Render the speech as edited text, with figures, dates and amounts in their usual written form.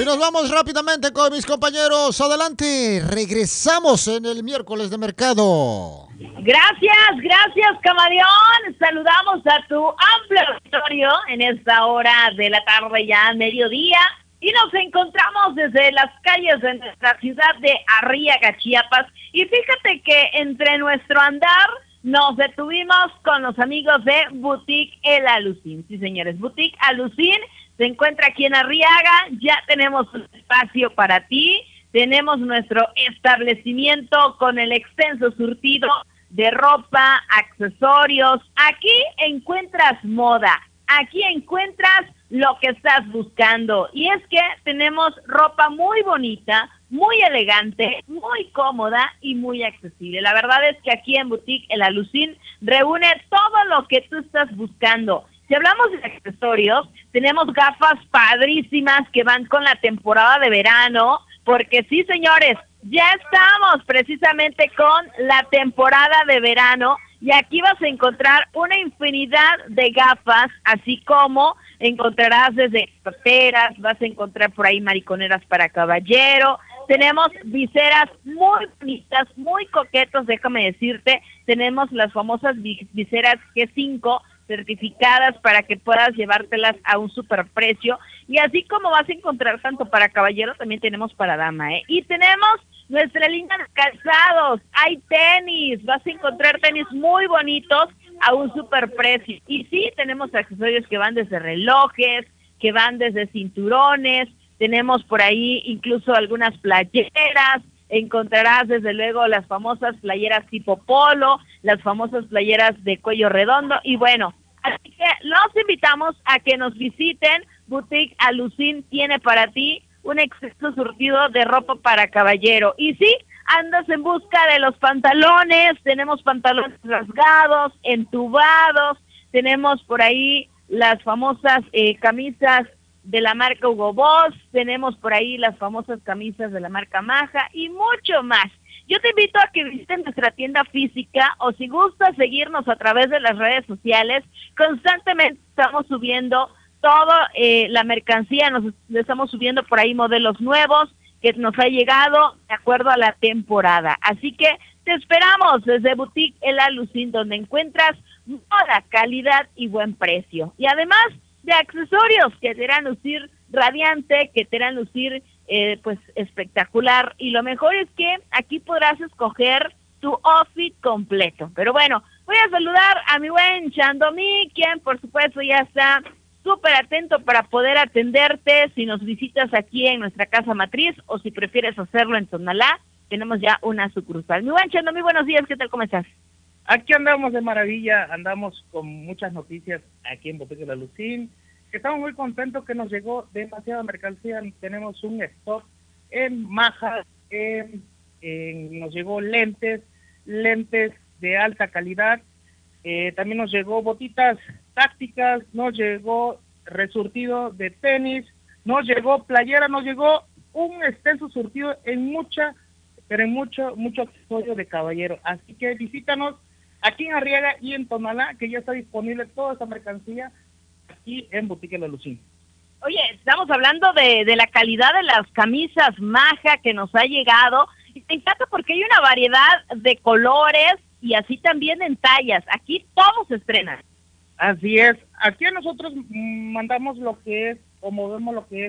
Y nos vamos rápidamente con mis compañeros. Adelante, regresamos en el miércoles de mercado. Gracias, Camaleón. Saludamos a tu amplio auditorio en esta hora de la tarde, ya mediodía. Y nos encontramos desde las calles de nuestra ciudad de Arriaga, Chiapas. Y fíjate que entre nuestro andar nos detuvimos con los amigos de Boutique El Alucín. Sí, señores, Boutique Alucín se encuentra aquí en Arriaga. Ya tenemos un espacio para ti. Tenemos nuestro establecimiento con el extenso surtido de ropa, accesorios. Aquí encuentras moda. Aquí encuentras lo que estás buscando. Y es que tenemos ropa muy bonita, muy elegante, muy cómoda y muy accesible. La verdad es que aquí en Boutique El Alucín reúne todo lo que tú estás buscando. Si hablamos de accesorios, tenemos gafas padrísimas que van con la temporada de verano, porque sí, señores, ya estamos precisamente con la temporada de verano. Y aquí vas a encontrar una infinidad de gafas, así como encontrarás desde carteras, vas a encontrar por ahí mariconeras para caballero. Tenemos viseras muy bonitas, muy coquetos, déjame decirte. Tenemos las famosas viseras G5 certificadas para que puedas llevártelas a un superprecio. Y así como vas a encontrar tanto para caballero, también tenemos para dama, ¿eh? Y tenemos nuestra línea de calzados, hay tenis, vas a encontrar tenis muy bonitos a un superprecio. Y sí, tenemos accesorios que van desde relojes, que van desde cinturones, tenemos por ahí incluso algunas playeras, encontrarás desde luego las famosas playeras tipo polo, las famosas playeras de cuello redondo, y bueno, así que los invitamos a que nos visiten. Boutique Alucín tiene para ti un exceso surtido de ropa para caballero. Y sí, andas en busca de los pantalones, tenemos pantalones rasgados, entubados, tenemos por ahí las famosas camisas de la marca Hugo Boss, tenemos por ahí las famosas camisas de la marca Maja y mucho más. Yo te invito a que visiten nuestra tienda física, o si gustas seguirnos a través de las redes sociales, constantemente estamos subiendo toda la mercancía, nos estamos subiendo por ahí modelos nuevos que nos ha llegado de acuerdo a la temporada. Así que te esperamos desde Boutique El Alucín, donde encuentras moda, calidad y buen precio. Y además de accesorios que te harán lucir radiante, que te harán lucir pues espectacular. Y lo mejor es que aquí podrás escoger tu outfit completo. Pero bueno, voy a saludar a mi buen Chandomí, quien por supuesto ya está súper atento para poder atenderte si nos visitas aquí en nuestra casa matriz, o si prefieres hacerlo en Tonalá, tenemos ya una sucursal. Mi buen Chandomí, buenos días, ¿qué tal, cómo estás? Aquí andamos de maravilla, andamos con muchas noticias aquí en Boutique El Alucín, que estamos muy contentos que nos llegó demasiada mercancía. Tenemos un stock en majas, nos llegó lentes de alta calidad, también nos llegó botitas tácticas, nos llegó resurtido de tenis, nos llegó playera, nos llegó un extenso surtido en mucho accesorio de caballero. Así que visítanos aquí en Arriaga y en Tonalá, que ya está disponible toda esta mercancía aquí en Boutique El Alucín. Oye, estamos hablando de la calidad de las camisas Maja que nos ha llegado, y te encanta porque hay una variedad de colores y así también en tallas. Aquí todo se estrena. Así es, aquí nosotros mandamos lo que es, o movemos lo que es